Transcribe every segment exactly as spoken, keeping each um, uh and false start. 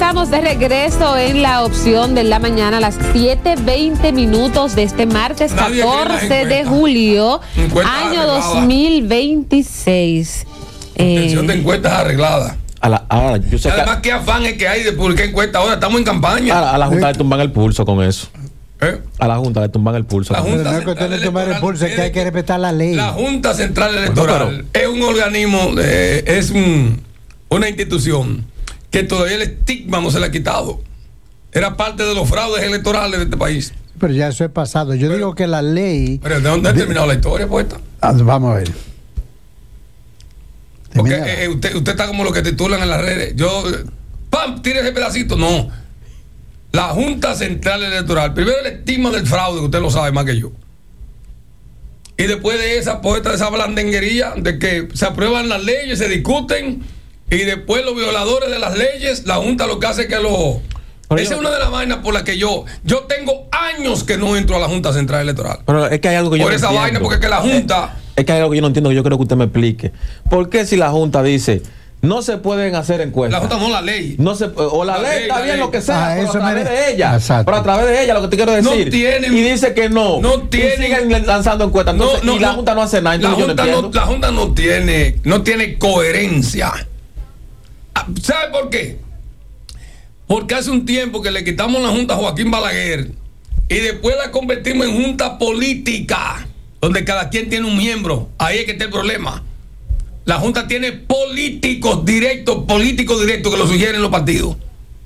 estamos de regreso en la opción de la mañana a las siete veinte minutos de este martes Nadie catorce de julio, año arreglada. dos mil veintiséis. Atención Eh, de encuestas arregladas. A la, ahora, yo sé Además, que ¿qué afán es que hay de publicar encuestas ahora? Estamos en campaña. a, la, a la Junta le tumban el pulso con eso. ¿Eh? A la Junta le tumban el pulso. La con Junta eso. Pero no es cuestión de tomar el pulso, es que hay que respetar la ley. La Junta Central Electoral es un organismo, eh, es un, una institución que todavía el estigma no se le ha quitado. Era parte de los fraudes electorales de este país. Pero ya eso es pasado. Yo digo que la ley. Pero ¿de dónde ha terminado la historia, puesta? Ah, vamos a ver. Porque Termina. eh, usted, usted está como lo que titulan en las redes. Yo, eh, ¡pam! Tire ese pedacito. No. La Junta Central Electoral, primero el estigma del fraude, que usted lo sabe más que yo. Y después de esa poeta, de esa blandenguería, de que se aprueban las leyes, se discuten, y después los violadores de las leyes, la Junta lo que hace es que lo. Pero Esa yo- es una de las vainas por las que yo. Yo tengo años que no entro a la Junta Central Electoral. Pero es que hay algo que yo Por no esa entiendo. vaina, porque es que la Junta. Es que hay algo que yo no entiendo, que yo creo que usted me explique. ¿Por qué si la Junta dice no se pueden hacer encuestas? La Junta no la ley. No se, o la, La ley ley, está la bien ley. lo que sea, Ah, pero a eso través me- de ella. Exacto. Pero a través de ella, lo que te quiero decir. No tienen- y dice que no. no Y tienen- siguen lanzando encuestas. Entonces, y la Junta no hace nada. La Entonces yo no junta no, entiendo. la Junta no tiene, no tiene coherencia. Ah, ¿sabe por qué? Porque hace un tiempo que le quitamos la Junta a Joaquín Balaguer y después la convertimos en Junta política, donde cada quien tiene un miembro. Ahí es que está el problema. La Junta tiene políticos directos, políticos directos que lo sugieren los partidos.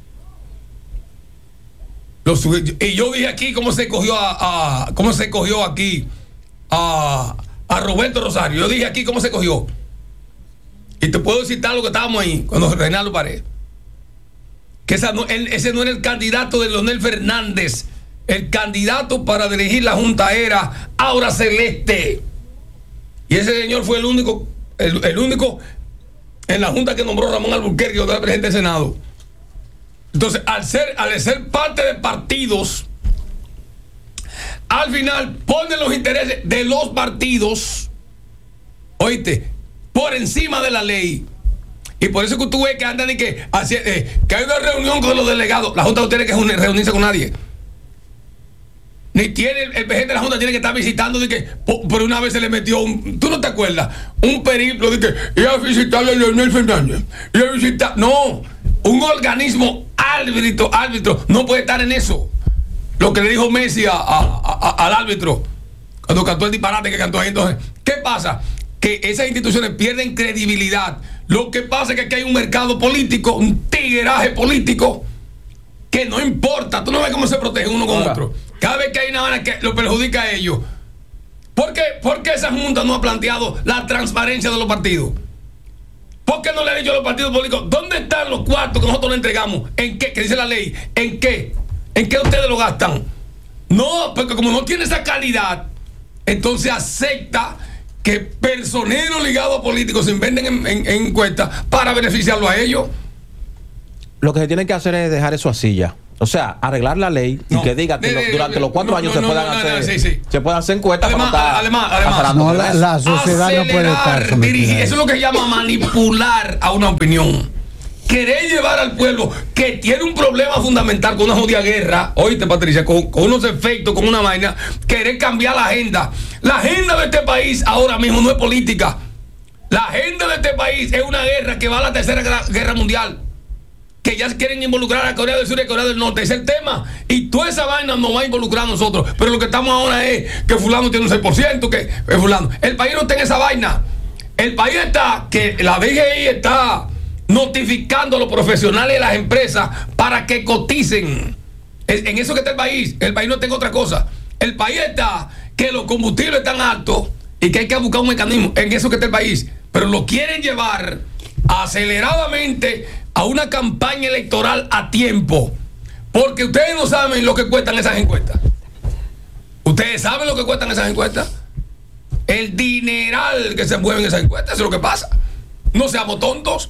Los sugi- y yo dije aquí cómo se cogió a, a- cómo se cogió aquí a, a Roberto Rosario. Yo dije aquí cómo se cogió. Y te puedo citar lo que estábamos ahí cuando Reinaldo Pared. Que esa no- él- ese no era el candidato de Leonel Fernández. El candidato para dirigir la Junta era Aura Celeste. Y ese señor fue el único, el, el único en la Junta que nombró Ramón Alburquerque, que era presidente del Senado. Entonces, al ser, al ser parte de partidos, al final ponen los intereses de los partidos, oíste, por encima de la ley. Y por eso que tú ves que andan y que, así, eh, que hay una reunión con los delegados. La Junta no tiene que reunir- reunirse con nadie. Ni tiene, el presidente de la Junta tiene que estar visitando de que, po- por una vez se le metió un, tú no te acuerdas, un periplo de que iba a visitarle a Leonel Fernández, iba a visitar, no, un organismo árbitro, árbitro, no puede estar en eso. Lo que le dijo Messi a, a- a- al árbitro, cuando cantó el disparate que cantó ahí, entonces, ¿qué pasa? Que esas instituciones pierden credibilidad. Lo que pasa es que aquí hay un mercado político, un tigueraje político, que no importa, tú no ves cómo se protege uno con Ahora. otro. Cada vez que hay una vaina que lo perjudica a ellos. ¿Por qué, ¿Por qué esa Junta no ha planteado la transparencia de los partidos? ¿Por qué no le ha dicho a los partidos políticos dónde están los cuartos que nosotros le entregamos? ¿En qué? ¿Qué dice la ley? ¿En qué? ¿En qué ustedes lo gastan? No, porque como no tiene esa calidad, entonces acepta que personeros ligados a políticos se inventen en, en- en encuestas para beneficiarlo a ellos. Lo que se tiene que hacer es dejar eso así ya. O sea, arreglar la ley No. y que diga que De- lo- de- durante de- los cuatro no, años no, se no, puedan no, no, hacer sí, sí. se puedan hacer encuestas Además, para no estar además, además. azarando No, con la, eso. la sociedad no puede estar Acelerar, sometida. dirigir. Eso es lo que se llama manipular a una opinión. Querer llevar al pueblo que tiene un problema fundamental con una jodida guerra, oíste Patricia, con, con unos efectos, con una vaina, querer cambiar la agenda. La agenda de este país ahora mismo no es política. La agenda de este país es una guerra que va a la tercera guerra- guerra mundial. Que ya quieren involucrar a Corea del Sur y a Corea del Norte. Ese es el tema. Y toda esa vaina nos va a involucrar a nosotros. Pero lo que estamos ahora es que fulano tiene un seis por ciento, que es fulano. El país no está en esa vaina. El país está, que la D G I está notificando a los profesionales de las empresas para que coticen. Es- En eso que está el país. El país no está en otra cosa. El país está que los combustibles están altos y que hay que buscar un mecanismo. En eso que está el país. Pero lo quieren llevar aceleradamente a una campaña electoral a tiempo. Porque ustedes no saben lo que cuestan esas encuestas. Ustedes saben lo que cuestan esas encuestas. El dineral que se mueve en esas encuestas, eso es lo que pasa. No seamos tontos.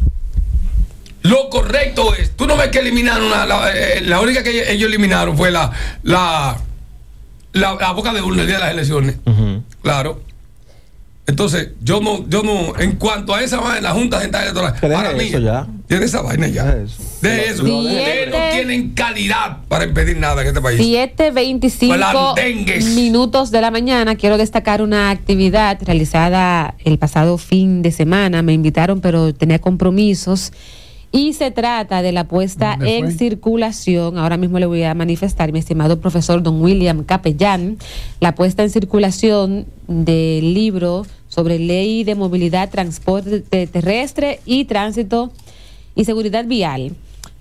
Lo correcto es, tú no ves que eliminaron la, la, eh, la única que ellos eliminaron fue la la, la, la boca de urna el día de las elecciones. Ujú. Claro. Entonces, yo no, yo no, en cuanto a esa vaina, la Junta Central Electoral, Que deje para mí, eso ya. Tiene esa vaina ya. Eso. De eso. Siete. Ustedes no tienen calidad para impedir nada en este país. siete veinticinco Blandengues. minutos de la mañana. Quiero destacar una actividad realizada el pasado fin de semana. Me invitaron, pero tenía compromisos. Y se trata de la puesta ¿Dónde en fue? circulación. Ahora mismo le voy a manifestar, mi estimado profesor don William Capellán, la puesta en circulación del libro sobre ley de movilidad, transporte terrestre y tránsito y seguridad vial,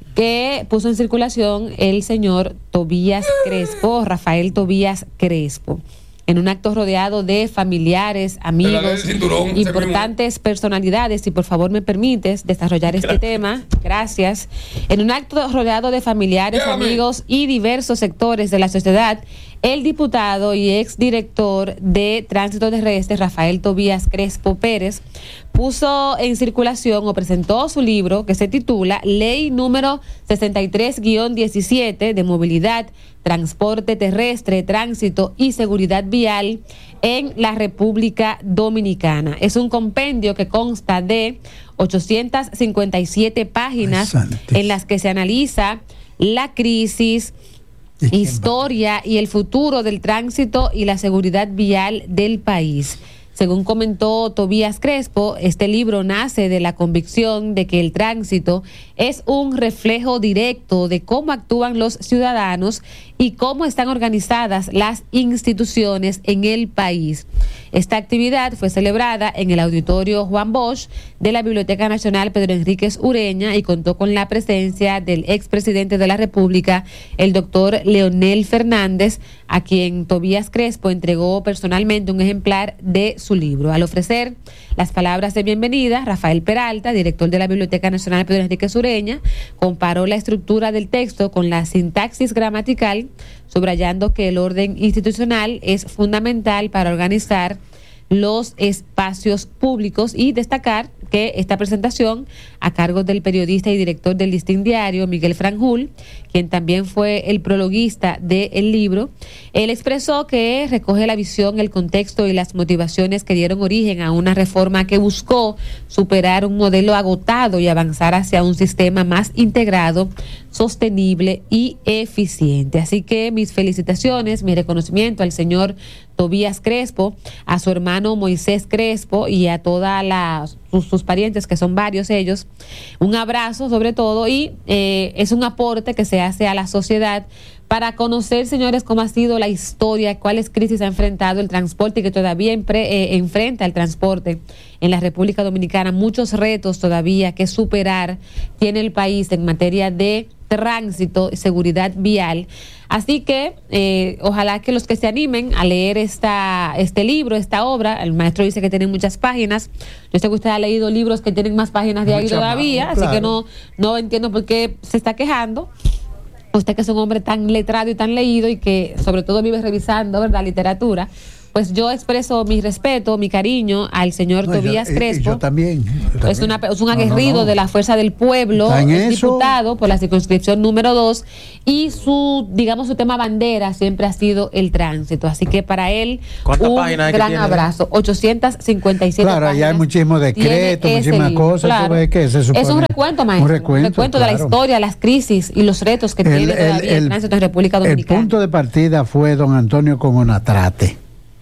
que puso en circulación el señor Tobías Crespo, Rafael Tobías Crespo, en un acto rodeado de familiares, amigos, del cinturón, importantes personalidades. Si por favor me permites desarrollar este Gracias. tema, gracias. En un acto rodeado de familiares, Llévame. amigos y diversos sectores de la sociedad, el diputado y exdirector de Tránsito Terrestre, Rafael Tobías Crespo Pérez, puso en circulación o presentó su libro que se titula Ley número sesenta y tres guión diecisiete de movilidad, transporte terrestre, tránsito y seguridad vial en la República Dominicana. Es un compendio que consta de ochocientas cincuenta y siete páginas Ay, santísimo. en las que se analiza la crisis, ¿Y quién historia y el futuro del tránsito y la seguridad vial del país. Según comentó Tobías Crespo, este libro nace de la convicción de que el tránsito es un reflejo directo de cómo actúan los ciudadanos y cómo están organizadas las instituciones en el país. Esta actividad fue celebrada en el Auditorio Juan Bosch de la Biblioteca Nacional Pedro Enríquez Ureña y contó con la presencia del expresidente de la República, el doctor Leonel Fernández, a quien Tobías Crespo entregó personalmente un ejemplar de su libro. Al ofrecer las palabras de bienvenida, Rafael Peralta, director de la Biblioteca Nacional Pedro Enríquez Ureña, comparó la estructura del texto con la sintaxis gramatical, subrayando que el orden institucional es fundamental para organizar los espacios públicos y destacar que esta presentación, a cargo del periodista y director del Listín Diario, Miguel Franjul, quien también fue el prologuista del libro, él expresó que recoge la visión, el contexto y las motivaciones que dieron origen a una reforma que buscó superar un modelo agotado y avanzar hacia un sistema más integrado, sostenible y eficiente. Así que mis felicitaciones, mi reconocimiento al señor Tobías Crespo, a su hermano Moisés Crespo y a todas las sus, sus parientes, que son varios ellos. Un abrazo sobre todo, y eh, es un aporte que se hace a la sociedad para conocer, señores, cómo ha sido la historia, cuáles crisis ha enfrentado el transporte y que todavía empre, eh, enfrenta el transporte en la República Dominicana. Muchos retos todavía que superar tiene el país en materia de tránsito y seguridad vial. Así que eh, ojalá que los que se animen a leer esta este libro, esta obra, el maestro dice que tiene muchas páginas. Yo sé que usted ha leído libros que tienen más páginas de ahí Mucha todavía, más, así claro. que no, no entiendo por qué se está quejando. Usted que es un hombre tan letrado y tan leído y que sobre todo vive revisando, ¿verdad?, literatura. Pues yo expreso mi respeto, mi cariño al señor No, Tobías yo, y- y Crespo. yo también. yo Es, también. una, es un No, no, aguerrido no. de la Fuerza del Pueblo, Está en es eso. diputado por la circunscripción número dos y su, digamos, su tema bandera siempre ha sido el tránsito. Así que para él, ¿Cuántas un páginas hay que gran tiene? abrazo. ochocientas cincuenta y siete Claro, allá hay páginas muchísimos decretos, tiene ese muchísimas libro, cosas, tú claro. ves que se supone- Es un recuento, maestro. un recuento, de la claro. historia, las crisis y los retos que tiene todavía el, tránsito en República el Dominicana. punto de partida fue don Antonio con Onatrate.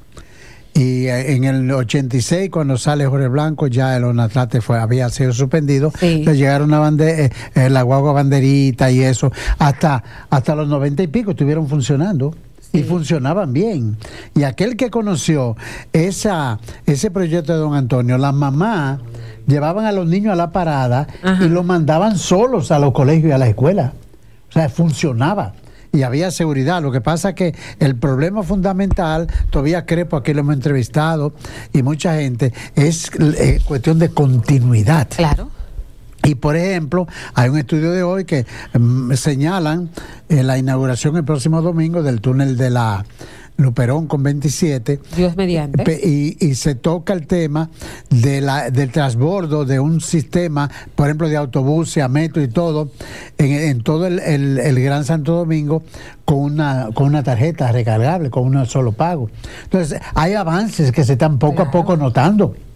Y eh, en el ochenta y seis, cuando sale Jorge Blanco, ya el Onatrate fue, había sido suspendido. Sí. Le llegaron a bande, eh, eh, la guagua banderita y eso. Hasta, hasta los noventa y pico estuvieron funcionando. Sí. Y funcionaban bien. Y aquel que conoció esa, ese proyecto de don Antonio, las mamás llevaban a los niños a la parada Ajá. y los mandaban solos a los colegios y a la escuela. O sea, funcionaba. Y había seguridad. Lo que pasa es que el problema fundamental, todavía Crespo, aquí lo hemos entrevistado, y mucha gente, es eh, cuestión de continuidad. Claro. Y por ejemplo, hay un estudio de hoy que mm, señalan eh, la inauguración el próximo domingo del túnel de la Luperón con veintisiete. Dios mediante. Pe- Y, y se toca el tema de la, del transbordo de un sistema, por ejemplo, de autobuses, a metro y todo, en, en todo el, el- el Gran Santo Domingo, con una, con una tarjeta recargable, con un solo pago. Entonces, hay avances que se están poco Claro. a poco notando.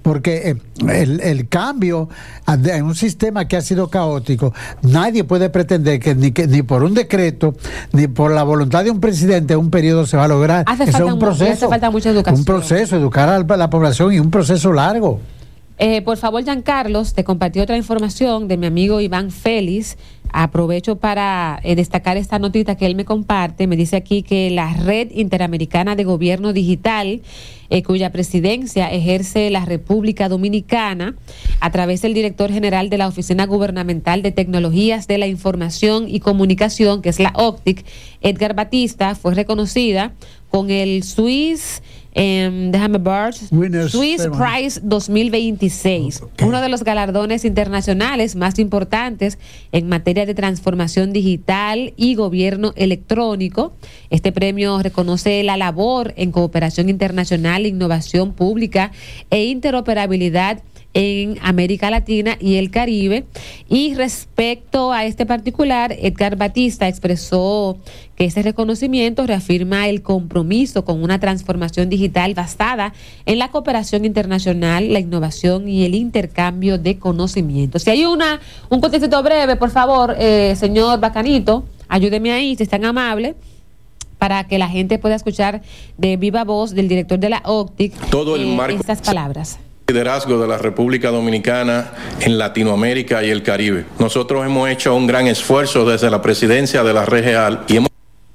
porque eh, el, el cambio en un sistema que ha sido caótico, nadie puede pretender que ni, que ni por un decreto, ni por la voluntad de un presidente, un periodo se va a lograr. Hace Eso falta es un mu- proceso. hace falta mucha educación. Un proceso, educar a la, la población y un proceso largo. Eh, por favor, Giancarlos, te compartí otra información de mi amigo Iván Félix. Aprovecho para eh, destacar esta notita que él me comparte. Me dice aquí que la Red Interamericana de Gobierno Digital, eh, cuya presidencia ejerce la República Dominicana, a través del director general de la Oficina Gubernamental de Tecnologías de la Información y Comunicación, que es la O C T I C, Edgar Batista, fue reconocida con el Swiss... Um, déjame ver, Winners Swiss Ceremony. Prize dos mil veintiséis, Okay. uno de los galardones internacionales más importantes en materia de transformación digital y gobierno electrónico. Este premio reconoce la labor en cooperación internacional, innovación pública e interoperabilidad en América Latina y el Caribe. Y respecto a este particular, Edgar Batista expresó que este reconocimiento reafirma el compromiso con una transformación digital basada en la cooperación internacional, la innovación y el intercambio de conocimientos. Si hay una un contexto breve, por favor, eh, señor Bacanito, ayúdeme ahí, si es tan amable, para que la gente pueda escuchar de viva voz del director de la O C T I C Todo el eh, marco- estas palabras. Liderazgo de la República Dominicana en Latinoamérica y el Caribe. Nosotros hemos hecho un gran esfuerzo desde la presidencia de la Regeal y hemos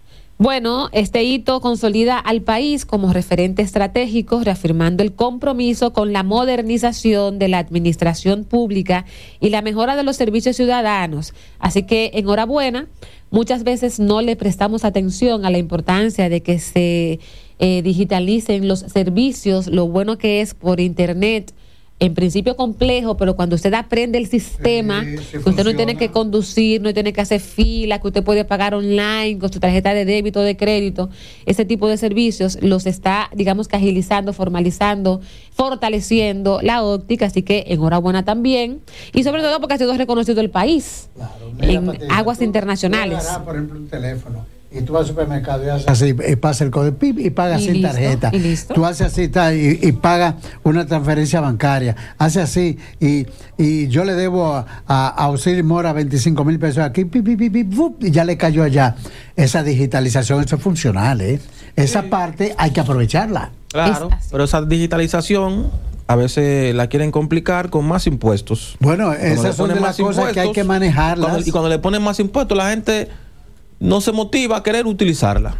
Bueno, este hito consolida al país como referente estratégico, reafirmando el compromiso con la modernización de la administración pública y la mejora de los servicios ciudadanos. Así que enhorabuena. Muchas veces no le prestamos atención a la importancia de que se eh, digitalicen los servicios, lo bueno que es por internet. En principio complejo, pero cuando usted aprende el sistema, Sí, sí que usted no funciona. tiene que conducir, no tiene que hacer fila, que usted puede pagar online con su tarjeta de débito o de crédito, ese tipo de servicios los está, digamos que agilizando, formalizando, fortaleciendo la óptica, así que enhorabuena también, y sobre todo porque ha sido reconocido el país en Patricia, aguas tú- internacionales. tú agarras, por ejemplo, un teléfono y tú vas al supermercado y haces así y pasa el código pip, y pagas Y sin listo, tarjeta. y listo. Tú haces así tal, y, y pagas una transferencia bancaria. Hace así y, y yo le debo a, a, a Osiris Mora veinticinco mil pesos aquí pip, pip, pip, pip, fup, y ya le cayó allá. Esa digitalización, eso es funcional, ¿eh? Esa parte hay que aprovecharla. Claro, Es así. pero esa digitalización a veces la quieren complicar con más impuestos. Bueno, Cuando le esas son ponen de las más cosas que hay impuestos, que manejarlas. cuando- y cuando le ponen más impuestos, la gente no se motiva a querer utilizarla.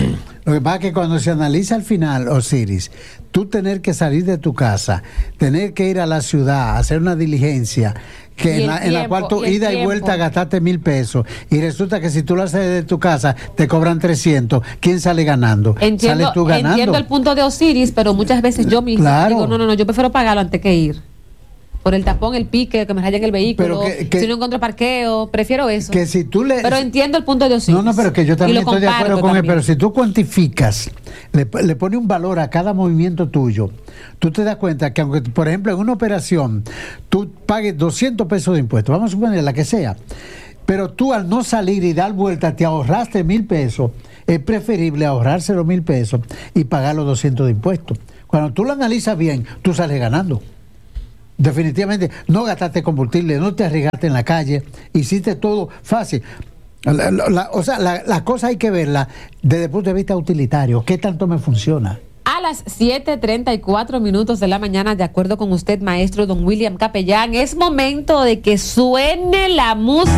Lo que pasa es que cuando se analiza al final, Osiris, tú tener que salir de tu casa, tener que ir a la ciudad, hacer una diligencia, que Y en el la, en la tiempo, cual tú y el ida y tiempo. vuelta gastaste mil pesos, y resulta que si tú lo haces de tu casa, te cobran trescientos, ¿quién sale ganando? Entiendo, Sales tú ganando. entiendo el punto de Osiris, pero muchas veces yo mismo Claro. digo, no, no, no, yo prefiero pagarlo antes que ir. Por el tapón, el pique, que me rayen el vehículo, Pero que- que- si no encuentro parqueo, prefiero eso. Que si tú le... Pero entiendo el punto de Osiris. No, no, pero que yo también Y lo estoy de acuerdo comparto con él, también. pero si tú cuantificas, le, le pones un valor a cada movimiento tuyo, tú te das cuenta que aunque, por ejemplo, en una operación, tú pagues doscientos pesos de impuestos, vamos a suponer la que sea, pero tú al no salir y dar vuelta te ahorraste mil pesos, es preferible ahorrarse los mil pesos y pagar los doscientos de impuestos. Cuando tú lo analizas bien, tú sales ganando. Definitivamente, no gastaste combustible, no te arriesgaste en la calle, hiciste todo fácil. La- la- la- o sea, la, la cosa hay que verla desde el punto de vista utilitario. ¿Qué tanto me funciona? A las siete treinta y cuatro minutos de la mañana, de acuerdo con usted, maestro don William Capellán, es momento de que suene la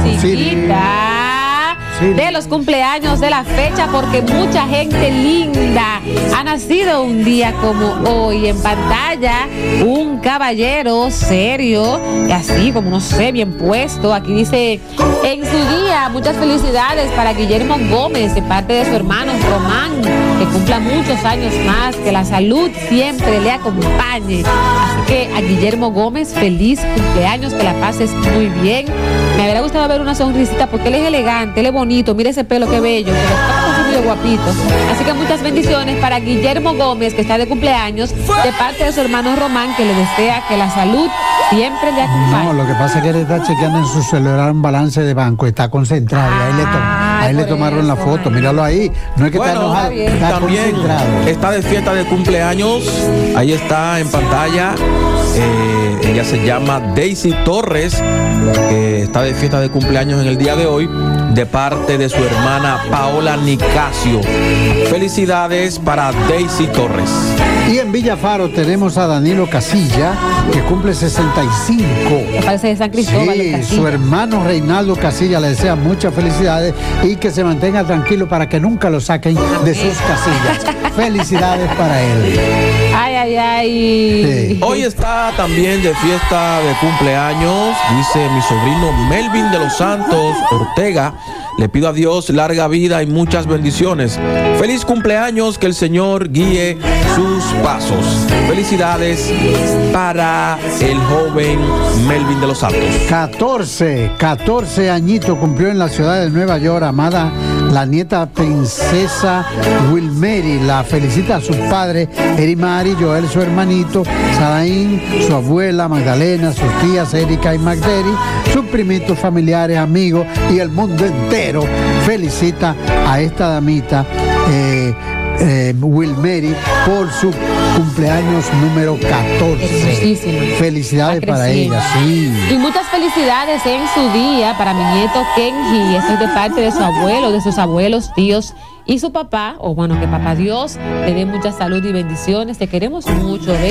musiquita Sí. de los cumpleaños de la fecha, porque mucha gente linda ha nacido un día como hoy. En pantalla, un caballero serio, y así como no sé, bien puesto. Aquí dice, en su día, muchas felicidades para Guillermo Gómez, de parte de su hermano Román, que cumpla muchos años más, que la salud siempre le acompañe. Así que a Guillermo Gómez, feliz cumpleaños, que la pases muy bien. Me hubiera gustado ver una sonrisita porque él es elegante, él es bonito, mire ese pelo, qué bello, pero está con su video guapito. Así que muchas bendiciones para Guillermo Gómez, que está de cumpleaños, de parte de su hermano Román, que le desea que la salud siempre le acompañe. No, lo que pasa es que él está chequeando en su celular un balance de banco, está concentrado, y ahí le, to- Ah, ahí le por tomaron la eso, foto, ay. míralo ahí. No es que está Bueno, enojado, está bien. está También concentrado. está de fiesta de cumpleaños. Ahí está en pantalla Eh, ella se llama Daisy Torres, que está de fiesta de cumpleaños en el día de hoy, de parte de su hermana Paola Nicasio. Felicidades para Daisy Torres. Y en Villafaro tenemos a Danilo Casilla, que cumple sesenta y cinco. Parece de San Cristóbal. Sí, Casilla. su hermano Reinaldo Casilla le desea muchas felicidades y que se mantenga tranquilo para que nunca lo saquen de sus casillas. Felicidades para él. Ay, ay, ay. Sí. Hoy está también de fiesta de cumpleaños, dice mi sobrino Melvin de los Santos Ortega. Le pido a Dios larga vida y muchas bendiciones. Feliz cumpleaños, que el Señor guíe sus pasos. Felicidades para el joven Melvin de los Santos. catorce, catorce añitos cumplió en la ciudad de Nueva York, amada la nieta princesa Wilmeri. La felicita a sus padres, Erimari, Joel, su hermanito, Saraín, su abuela Magdalena, sus tías Erika y Magderi, sus primitos, familiares, amigos y el mundo entero. Felicita a esta damita eh, eh, Wilmeri por su cumpleaños número catorce. Hermosísima. Felicidades Está para creciendo. ella, sí. Y muchas felicidades en su día para mi nieto Kenji. Esto es de parte de su abuelo, de sus abuelos, tíos y su papá. O bueno, que papá Dios le dé mucha salud y bendiciones. Te queremos mucho, ¿ves?